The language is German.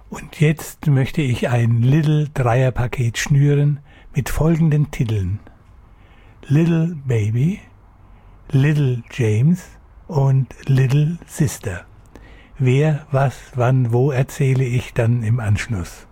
Und jetzt möchte ich ein Little Dreierpaket schnüren mit folgenden Titeln: Little Baby, Little James und Little Sister. Wer, was, wann, wo erzähle ich dann im Anschluss.